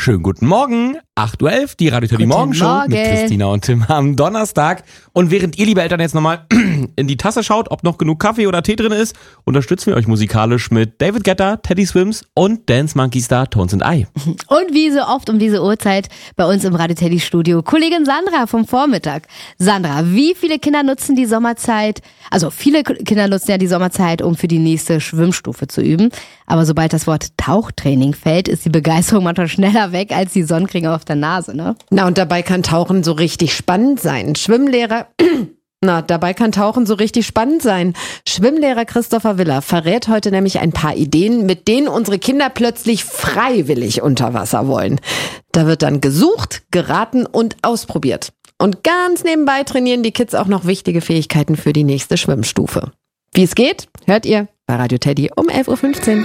Schönen guten Morgen, 8.11 Uhr, die Radio Teddy Morgenshow mit Christina und Tim am Donnerstag. Und während ihr, liebe Eltern, jetzt nochmal in die Tasse schaut, ob noch genug Kaffee oder Tee drin ist, unterstützen wir euch musikalisch mit David Guetta, Teddy Swims und Dance Monkey Star Tones and I. Und wie so oft um diese Uhrzeit bei uns im Radio Teddy Studio Kollegin Sandra vom Vormittag. Sandra, wie viele Kinder nutzen die Sommerzeit? Also viele Kinder nutzen ja die Sommerzeit, um für die nächste Schwimmstufe zu üben. Aber sobald das Wort Tauchtraining fällt, ist die Begeisterung manchmal schneller weg als die Sonnencreme auf der Nase, ne? Na, und dabei kann Tauchen so richtig spannend sein. Schwimmlehrer Christopher Willer verrät heute nämlich ein paar Ideen, mit denen unsere Kinder plötzlich freiwillig unter Wasser wollen. Da wird dann gesucht, geraten und ausprobiert. Und ganz nebenbei trainieren die Kids auch noch wichtige Fähigkeiten für die nächste Schwimmstufe. Wie es geht, hört ihr bei Radio Teddy um 11.15 Uhr.